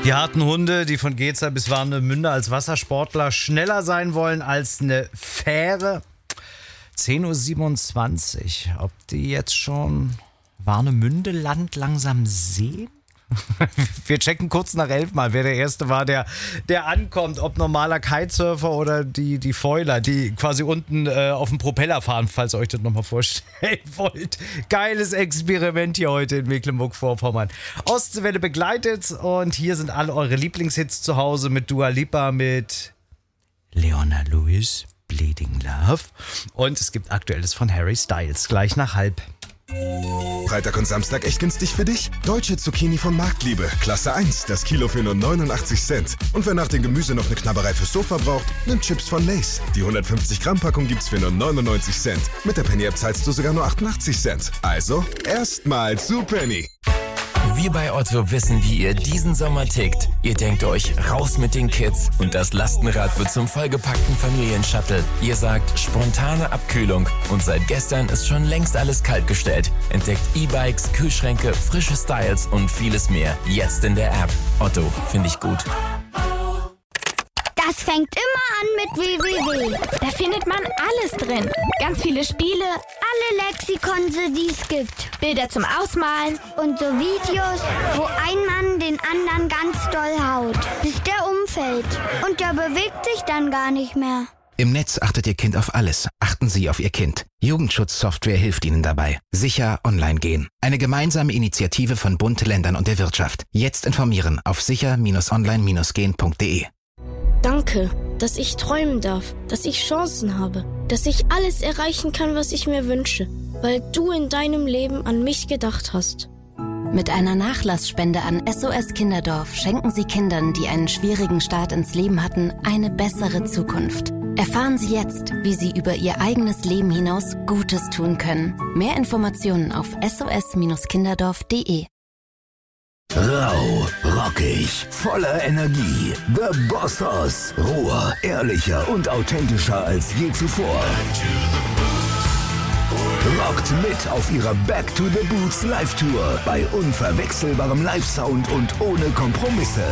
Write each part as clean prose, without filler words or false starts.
Die harten Hunde, die von Geza bis Warnemünde als Wassersportler schneller sein wollen als eine Fähre. 10.27 Uhr. Ob die jetzt schon Warnemünde-Land langsam sehen? Wir checken kurz nach 11 mal, wer der Erste war, der ankommt. Ob normaler Kitesurfer oder die Foiler, die quasi unten auf dem Propeller fahren, falls ihr euch das nochmal vorstellen wollt. Geiles Experiment hier heute in Mecklenburg-Vorpommern. Ostseewelle begleitet und hier sind alle eure Lieblingshits zu Hause mit Dua Lipa, mit Leona Lewis, Bleeding Love. Und es gibt Aktuelles von Harry Styles, gleich nach 12:30. Freitag und Samstag echt günstig für dich? Deutsche Zucchini von Marktliebe, Klasse 1, das Kilo für nur 89 Cent. Und wer nach dem Gemüse noch eine Knabberei fürs Sofa braucht, nimmt Chips von Lay's. Die 150 Gramm Packung gibt's für nur 99 Cent. Mit der Penny-App zahlst du sogar nur 88 Cent. Also, erstmal zu Penny. Wir bei Otto wissen, wie ihr diesen Sommer tickt. Ihr denkt euch, raus mit den Kids und das Lastenrad wird zum vollgepackten Familienshuttle. Ihr sagt, spontane Abkühlung und seit gestern ist schon längst alles kaltgestellt. Entdeckt E-Bikes, Kühlschränke, frische Styles und vieles mehr. Jetzt in der App. Otto, finde ich gut. Das fängt immer an mit www. Da findet man alles drin. Ganz viele Spiele, Alle Lexikonse, die es gibt. Bilder zum Ausmalen. Und so Videos, wo ein Mann den anderen ganz doll haut, bis der umfällt. Und der bewegt sich dann gar nicht mehr. Im Netz achtet Ihr Kind auf alles. Achten Sie auf Ihr Kind. Jugendschutzsoftware hilft Ihnen dabei. Sicher online gehen. Eine gemeinsame Initiative von Bund, Ländern und der Wirtschaft. Jetzt informieren auf sicher-online-gehen.de. Danke, dass ich träumen darf, dass ich Chancen habe, dass ich alles erreichen kann, was ich mir wünsche, weil du in deinem Leben an mich gedacht hast. Mit einer Nachlassspende an SOS Kinderdorf schenken Sie Kindern, die einen schwierigen Start ins Leben hatten, eine bessere Zukunft. Erfahren Sie jetzt, wie Sie über Ihr eigenes Leben hinaus Gutes tun können. Mehr Informationen auf sos-kinderdorf.de. Rau, rockig, voller Energie. The Bossos. Roher, ehrlicher und authentischer als je zuvor. Rockt mit auf ihrer Back to the Boots Live-Tour bei unverwechselbarem Live-Sound und ohne Kompromisse.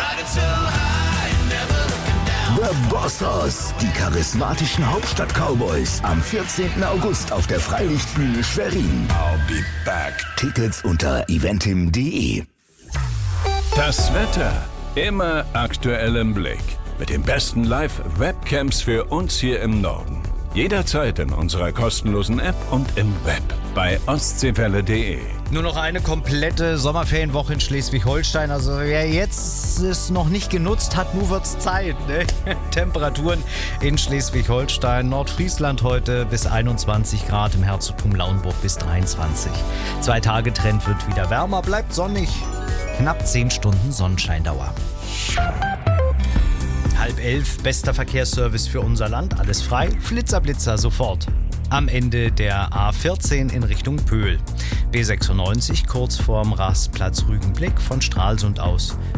The Bossos, die charismatischen Hauptstadt-Cowboys, am 14. August auf der Freilichtbühne Schwerin. I'll be back. Tickets unter eventim.de. Das Wetter immer aktuell im Blick. Mit den besten Live-Webcams für uns hier im Norden. Jederzeit in unserer kostenlosen App und im Web bei ostseewelle.de. Nur noch eine komplette Sommerferienwoche in Schleswig-Holstein. Also wer jetzt es noch nicht genutzt hat, nur wird's Zeit. Ne? Temperaturen in Schleswig-Holstein, Nordfriesland heute bis 21 Grad, im Herzogtum Lauenburg bis 23. 2 Tage Trend wird wieder wärmer, bleibt sonnig. Knapp 10 Stunden Sonnenscheindauer. 10:30, bester Verkehrsservice für unser Land, alles frei, Flitzer sofort. Am Ende der A14 in Richtung Pöhl. B96 kurz vorm Rastplatz Rügenblick von Stralsund aus